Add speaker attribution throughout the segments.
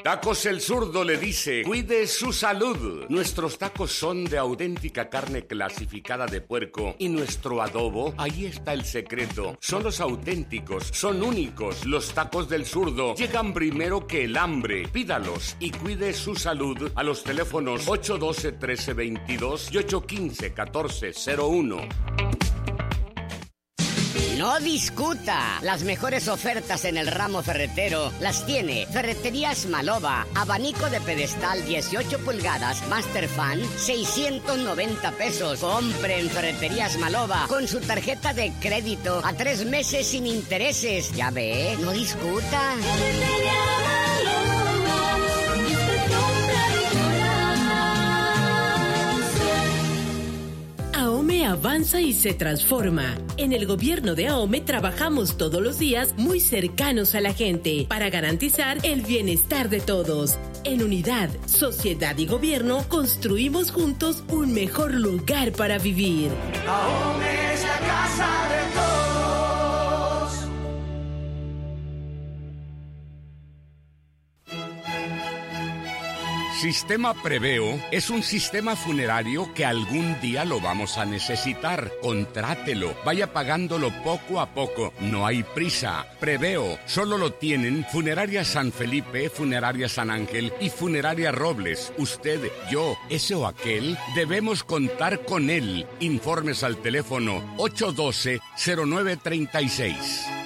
Speaker 1: Tacos El Zurdo le dice, cuide su salud. Nuestros tacos son de auténtica carne clasificada de puerco y nuestro adobo, ahí está el secreto. Son los auténticos, son únicos. Los tacos del Zurdo llegan primero que el hambre. Pídalos y cuide su salud a los teléfonos 812-1322 y 815-1401.
Speaker 2: No discuta. Las mejores ofertas en el ramo ferretero las tiene Ferreterías Maloba. Abanico de pedestal 18 pulgadas Master Fan, 690 pesos. Compre en Ferreterías Maloba con su tarjeta de crédito a 3 meses sin intereses. Ya ve, no discuta.
Speaker 3: AOME avanza y se transforma. En el gobierno de AOME trabajamos todos los días muy cercanos a la gente para garantizar el bienestar de todos. En unidad, sociedad y gobierno construimos juntos un mejor lugar para vivir.
Speaker 4: AOME es la casa de todos.
Speaker 1: Sistema Preveo es un sistema funerario que algún día lo vamos a necesitar. Contrátelo, vaya pagándolo poco a poco. No hay prisa. Preveo solo lo tienen Funeraria San Felipe, Funeraria San Ángel y Funeraria Robles. Usted, yo, ese o aquel, debemos contar con él. Informes al teléfono 812-0936.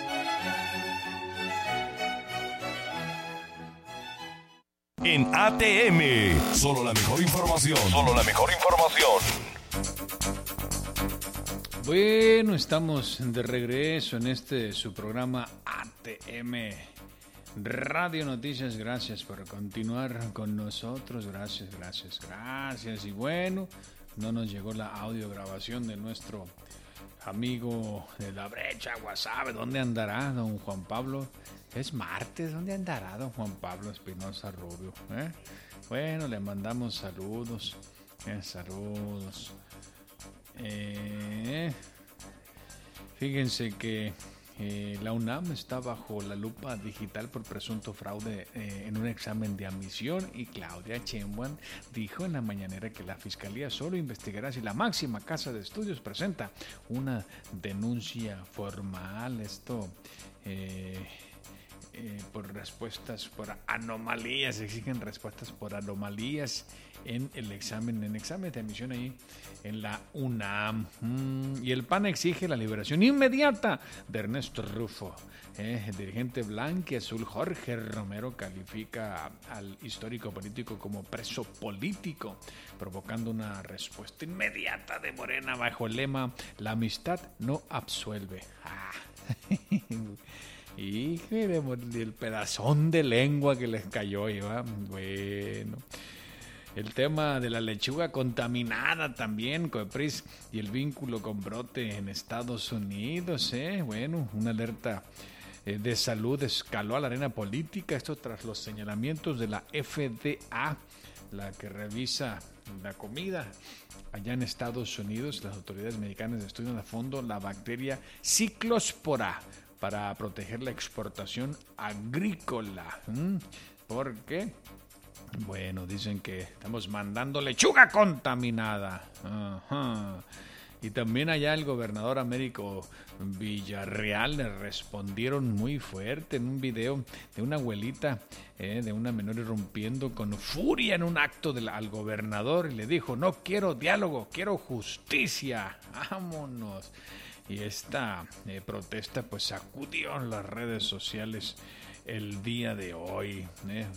Speaker 5: En ATM, solo la mejor información. Solo la mejor información.
Speaker 6: Bueno, estamos de regreso en su programa ATM Radio Noticias. Gracias por continuar con nosotros. Gracias. Y bueno, no nos llegó la audiograbación de nuestro amigo de la brecha WhatsApp. ¿Dónde andará don Juan Pablo? Es martes, ¿dónde andará don Juan Pablo Espinosa Rubio? Bueno, le mandamos saludos. Saludos. Fíjense que la UNAM está bajo la lupa digital por presunto fraude en un examen de admisión, y Claudia Sheinbaum dijo en la mañanera que la Fiscalía solo investigará si la máxima casa de estudios presenta una denuncia formal. Esto por respuestas por anomalías, exigen respuestas por anomalías en el examen de admisión ahí en la UNAM. Y el PAN exige la liberación inmediata de Ernesto Rufo. El dirigente blanquiazul Jorge Romero califica al histórico político como preso político, provocando una respuesta inmediata de Morena bajo el lema: la amistad no absuelve. Y el pedazón de lengua que les cayó, ¿va? Bueno, el tema de la lechuga contaminada también, COEPRIS, y el vínculo con brote en Estados Unidos, bueno, una alerta de salud escaló a la arena política, esto tras los señalamientos de la FDA, la que revisa la comida. Allá en Estados Unidos, las autoridades mexicanas estudian a fondo la bacteria Ciclospora para proteger la exportación agrícola. ¿Por qué? Bueno, dicen que estamos mandando lechuga contaminada. Ajá. Y también allá el gobernador Américo Villarreal le respondieron muy fuerte en un video de una abuelita de una menor irrumpiendo con furia en un acto al gobernador y le dijo: no quiero diálogo, quiero justicia, vámonos. Y esta protesta pues sacudió las redes sociales el día de hoy,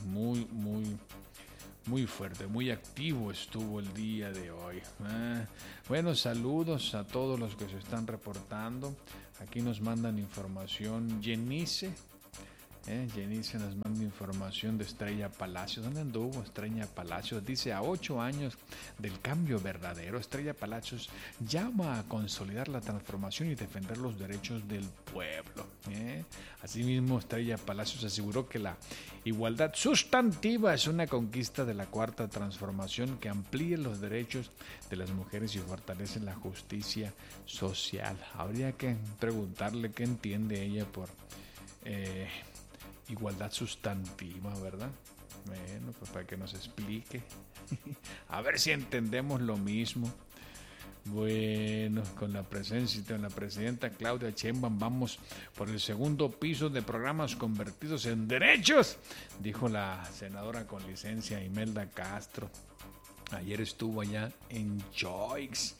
Speaker 6: muy fuerte, muy activo estuvo el día de hoy. Bueno, saludos a todos los que se están reportando. Aquí nos mandan información. Jenice nos manda información de Estrella Palacios. ¿Dónde anduvo Estrella Palacios? Dice: a 8 años del cambio verdadero, Estrella Palacios llama a consolidar la transformación y defender los derechos del pueblo. Asimismo, Estrella Palacios aseguró que la igualdad sustantiva es una conquista de la cuarta transformación que amplíe los derechos de las mujeres y fortalece la justicia social. Habría que preguntarle qué entiende ella por igualdad sustantiva, ¿verdad? Bueno, pues para que nos explique. A ver si entendemos lo mismo. Bueno, con la presencia de la presidenta Claudia Sheinbaum vamos por el segundo piso de programas convertidos en derechos, dijo la senadora con licencia Imelda Castro. Ayer estuvo allá en Choix.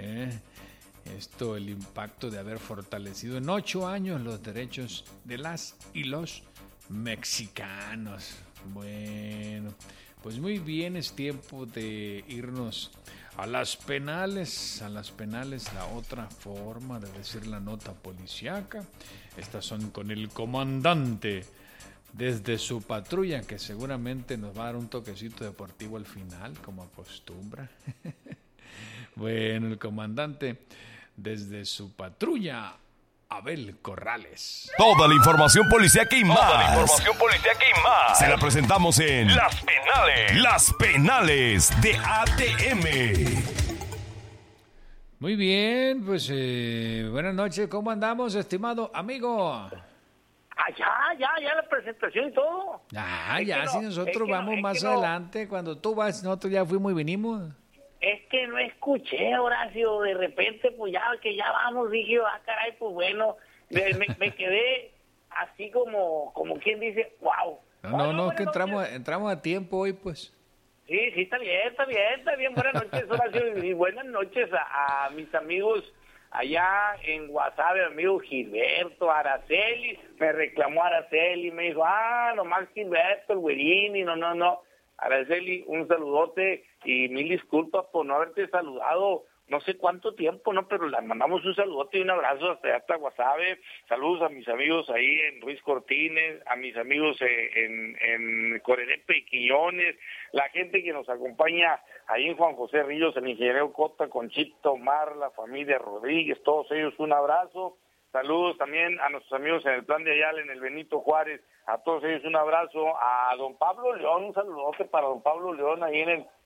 Speaker 6: El impacto de haber fortalecido en 8 años los derechos de las y los mexicanos. Bueno, pues muy bien, es tiempo de irnos a las penales, la otra forma de decir la nota policíaca. Estas son con el comandante desde su patrulla, que seguramente nos va a dar un toquecito deportivo al final, como acostumbra. Bueno, el comandante desde su patrulla, Abel Corrales.
Speaker 5: Toda la información policíaca y más. Se la presentamos en Las Penales de ATM.
Speaker 6: Muy bien, pues buenas noches. ¿Cómo andamos, estimado amigo?
Speaker 7: Ya la presentación y todo.
Speaker 6: Si nosotros vamos más adelante, cuando tú vas, nosotros ya fuimos y vinimos.
Speaker 7: Es que no escuché, Horacio, de repente, pues ya vamos, dije, caray, pues bueno, me quedé así como quien dice, wow.
Speaker 6: No, que entramos a tiempo hoy, pues.
Speaker 7: Sí, está bien, buenas noches, Horacio, y buenas noches a mis amigos allá en WhatsApp, mi amigo Gilberto, Araceli, me reclamó Araceli, me dijo, nomás Gilberto, el güerini, no. Araceli, un saludote y mil disculpas por no haberte saludado no sé cuánto tiempo, ¿no? Pero le mandamos un saludote y un abrazo hasta Guasave. Saludos a mis amigos ahí en Ruiz Cortines, a mis amigos en Corenepe y Quiñones, la gente que nos acompaña ahí en Juan José Ríos, el ingeniero Cota, Conchito, Omar, la familia Rodríguez, todos ellos un abrazo. Saludos también a nuestros amigos en el Plan de Ayala, en el Benito Juárez, a todos ellos un abrazo, a don Pablo León, un saludote para don Pablo León ahí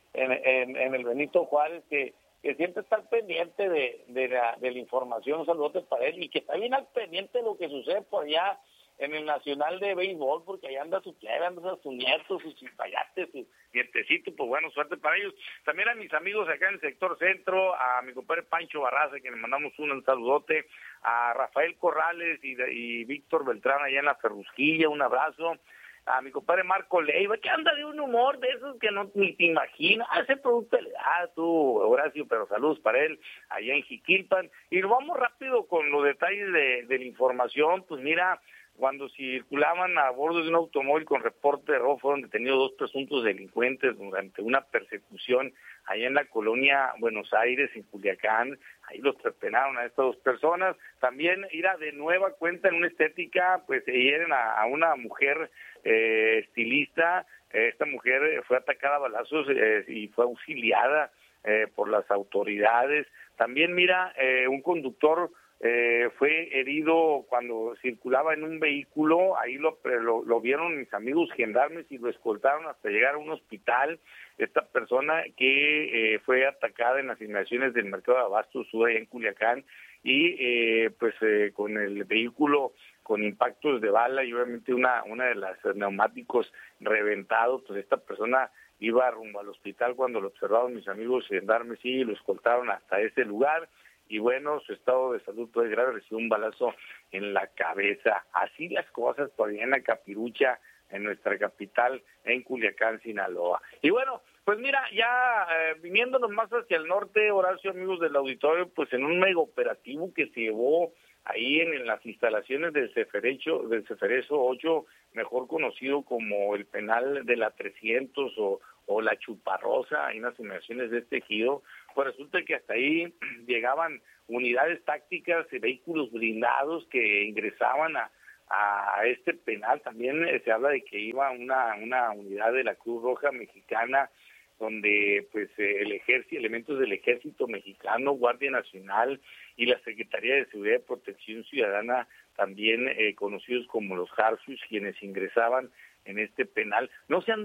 Speaker 7: en el Benito Juárez, que siempre está al pendiente de la información, un saludote para él, y que está bien al pendiente de lo que sucede por allá en el Nacional de Béisbol, porque allá anda su plebe, anda su nieto, sus chimpayates, su nietecito, pues bueno, suerte para ellos. También a mis amigos acá en el sector centro, a mi compadre Pancho Barraza, que le mandamos un saludote, a Rafael Corrales y Víctor Beltrán allá en la Ferrusquilla, un abrazo. A mi compadre Marco Leiva, que anda de un humor de esos que no ni te imaginas. Ese producto le da tú, Horacio, pero saludos para él allá en Jiquilpan. Y nos vamos rápido con los detalles de la información. Pues mira, cuando circulaban a bordo de un automóvil con reporte de robo, fueron detenidos 2 presuntos delincuentes durante una persecución allá en la colonia Buenos Aires, en Culiacán. Ahí los penaron a estas 2 personas. También irá de nueva cuenta en una estética, pues se hieren a una mujer estilista. Esta mujer fue atacada a balazos y fue auxiliada por las autoridades. También mira, un conductor fue herido cuando circulaba en un vehículo. Ahí lo vieron mis amigos gendarmes y lo escoltaron hasta llegar a un hospital. Esta persona que fue atacada en las inmediaciones del mercado de Abasto Sur allá en Culiacán, y con el vehículo con impactos de bala y obviamente una de las neumáticos reventados. Pues esta persona iba rumbo al hospital cuando lo observaron mis amigos gendarmes y lo escoltaron hasta ese lugar. Y bueno, su estado de salud todavía grave, recibió un balazo en la cabeza. Así las cosas todavía en la Capirucha, en nuestra capital, en Culiacán, Sinaloa. Y bueno, pues mira, ya viniéndonos más hacia el norte, Horacio, amigos del auditorio, pues en un mega operativo que se llevó ahí en las instalaciones del Ceferezo 8, mejor conocido como el penal de la 300 o la Chuparrosa, en las inmediaciones de este ejido, pues resulta que hasta ahí llegaban unidades tácticas y vehículos blindados que ingresaban a este penal. También se habla de que iba una unidad de la Cruz Roja Mexicana, donde pues elementos del Ejército Mexicano, Guardia Nacional y la Secretaría de Seguridad y Protección Ciudadana, también conocidos como los JARSUS, quienes ingresaban en este penal. No se han